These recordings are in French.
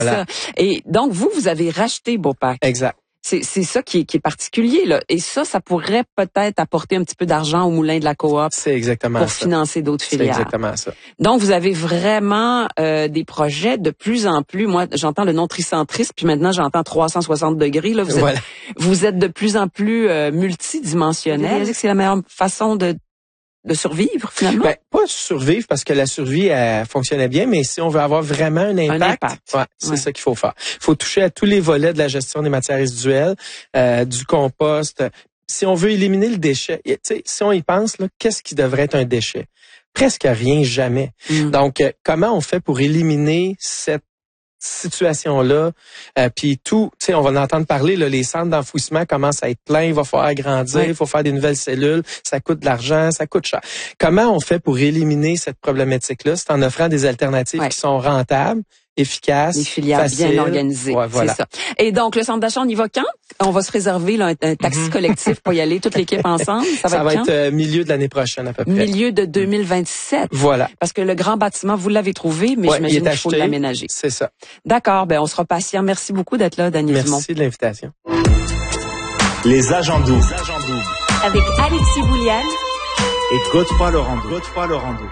ça. Et donc, vous avez racheté Beaupac. Exact. C'est ça qui est particulier, là. Et ça pourrait peut-être apporter un petit peu d'argent au moulin de la coop. C'est exactement pour ça. financer d'autres filières. C'est exactement ça. Donc, vous avez vraiment des projets de plus en plus. Moi, j'entends le nom tricentrisme, puis maintenant, j'entends 360 degrés. Là, vous êtes de plus en plus multidimensionnel. C'est la meilleure façon de survivre, finalement? Ben, pas survivre, parce que la survie, elle fonctionnait bien, mais si on veut avoir vraiment un impact. C'est ça qu'il faut faire. Il faut toucher à tous les volets de la gestion des matières résiduelles, du compost. Si on veut éliminer le déchet, si on y pense, là, qu'est-ce qui devrait être un déchet? Presque rien, jamais. Donc, comment on fait pour éliminer cette situation-là, puis tout, tu sais, on va en entendre parler, là, les centres d'enfouissement commencent à être pleins, il va falloir agrandir, il faut faire des nouvelles cellules, ça coûte de l'argent, ça coûte cher. Comment on fait pour éliminer cette problématique-là? C'est en offrant des alternatives qui sont rentables, efficaces, des filières faciles, bien organisées. Voilà. C'est ça. Et donc, le centre d'achat, on y va quand? On va se réserver là, un taxi collectif pour y aller, toute l'équipe ensemble. Ça va être milieu de l'année prochaine à peu près. Milieu de 2027. Voilà. Parce que le grand bâtiment, vous l'avez trouvé, mais j'imagine qu'il faut l'aménager. C'est ça. D'accord, on sera patient. Merci beaucoup d'être là, Dany Dumont. Merci de l'invitation. Les agents doubles. Avec Alexis Bouliane et Godefroy Laurando.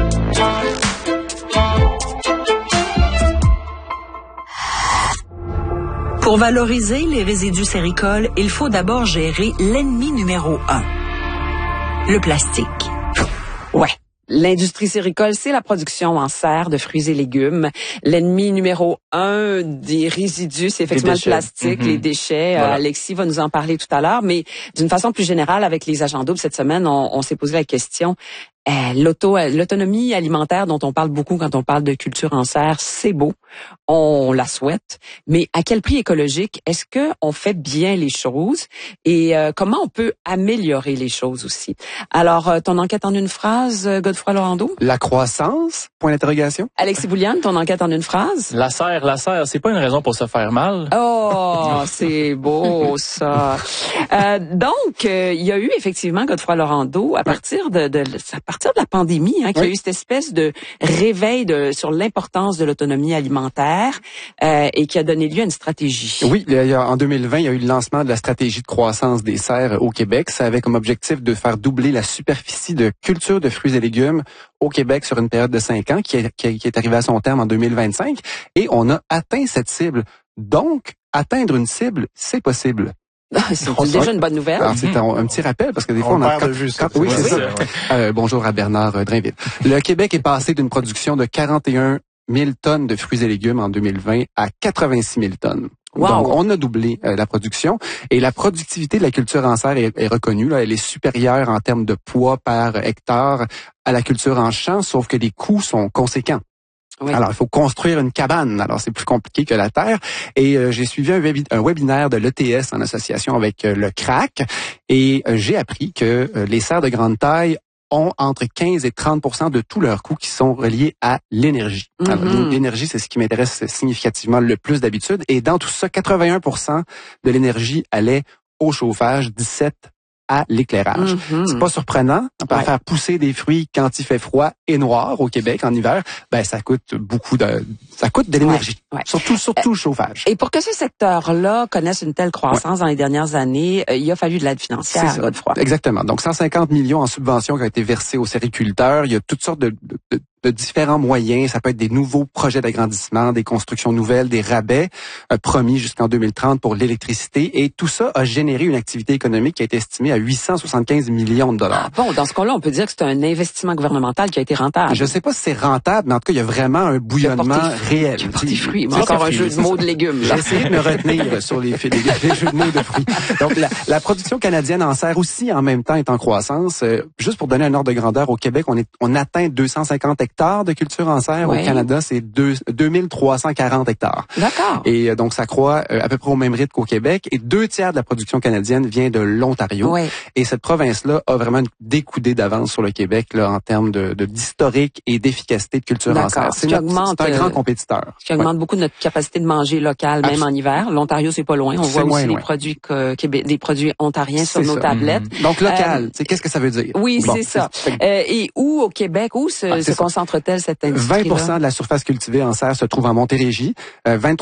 Pour valoriser les résidus séricoles, il faut d'abord gérer l'ennemi numéro 1, le plastique. Ouais. L'industrie séricole, c'est la production en serre de fruits et légumes. L'ennemi numéro 1 des résidus, c'est effectivement le plastique, les déchets. Voilà. Alexis va nous en parler tout à l'heure, mais d'une façon plus générale, avec les agents doubles cette semaine, on s'est posé la question. L'autonomie alimentaire dont on parle beaucoup quand on parle de culture en serre, c'est beau, on la souhaite, mais à quel prix écologique? Est-ce que on fait bien les choses et comment on peut améliorer les choses aussi? Alors, ton enquête en une phrase, Godefroy Laurando? La croissance? Point d'interrogation. Alexis Bouliane, ton enquête en une phrase? La serre, c'est pas une raison pour se faire mal. Oh, c'est beau ça. Donc, il y a eu effectivement Godefroy Laurando à partir de la pandémie, qu'il y a eu cette espèce de réveil sur l'importance de l'autonomie alimentaire et qui a donné lieu à une stratégie. Oui, en 2020, il y a eu le lancement de la stratégie de croissance des serres au Québec. Ça avait comme objectif de faire doubler la superficie de culture de fruits et légumes au Québec sur une période de 5 ans qui est arrivée à son terme en 2025. Et on a atteint cette cible. Donc, atteindre une cible, c'est possible. C'est déjà une bonne nouvelle. Alors, c'est un petit rappel, parce que des fois, on a... Oui, c'est ça. Bonjour à Bernard Drainville. Le Québec est passé d'une production de 41 000 tonnes de fruits et légumes en 2020 à 86 000 tonnes. Wow. Donc, on a doublé la production. Et la productivité de la culture en serre est reconnue. Là, elle est supérieure en termes de poids par hectare à la culture en champ, sauf que les coûts sont conséquents. Oui. Alors, il faut construire une cabane. Alors, c'est plus compliqué que la terre. Et j'ai suivi un webinaire de l'ETS en association avec le CRAC. Et j'ai appris que les serres de grande taille ont entre 15 et 30% de tous leurs coûts qui sont reliés à l'énergie. Alors, l'énergie, c'est ce qui m'intéresse significativement le plus d'habitude. Et dans tout ça, 81% de l'énergie allait au chauffage, 17% à l'éclairage. C'est pas surprenant. On peut faire pousser des fruits quand il fait froid et noir au Québec en hiver. Ça coûte de l'énergie. Surtout le chauffage. Et pour que ce secteur-là connaisse une telle croissance dans les dernières années, il a fallu de l'aide financière, Godefroy. Exactement. Donc, 150 millions en subventions qui ont été versées aux sériculteurs. Il y a toutes sortes de différents moyens. Ça peut être des nouveaux projets d'agrandissement, des constructions nouvelles, des rabais promis jusqu'en 2030 pour l'électricité. Et tout ça a généré une activité économique qui a été estimée à 875 millions de dollars. Bon, dans ce cas-là, on peut dire que c'est un investissement gouvernemental qui a été rentable. Je ne sais pas si c'est rentable, mais en tout cas, il y a vraiment un bouillonnement réel. Des fruits. Encore un jeu de mots de légumes. J'ai essayé de me retenir sur les jeux de mots de fruits. Donc, la production canadienne en serre aussi, en même temps, est en croissance. Juste pour donner un ordre de grandeur, au Québec, on atteint 250 hectares de culture en serre. Au Canada, c'est 2340 hectares. D'accord. Et donc, ça croît à peu près au même rythme qu'au Québec. Et 2/3 de la production canadienne vient de l'Ontario. Et cette province-là a vraiment des coudées d'avance sur le Québec là, en termes d'historique et d'efficacité de culture en serre. C'est un grand compétiteur. Ce qui augmente beaucoup notre capacité de manger local, même en hiver. L'Ontario, c'est pas loin. On voit aussi des produits ontariens sur nos tablettes. Donc, local, qu'est-ce que ça veut dire? Oui, c'est ça. Et où au Québec, où se concentre-t-elle cette industrie-là? 20% de la surface cultivée en serre se trouve en Montérégie. 23